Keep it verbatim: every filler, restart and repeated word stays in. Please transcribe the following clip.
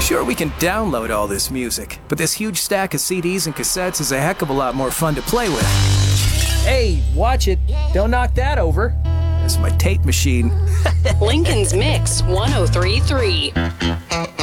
Sure, we can download all this music, but this huge stack of C Ds and cassettes is a heck of a lot more fun to play with. Hey, watch it. Don't knock that over. That's my tape machine. Lincoln's Mix one oh three point three.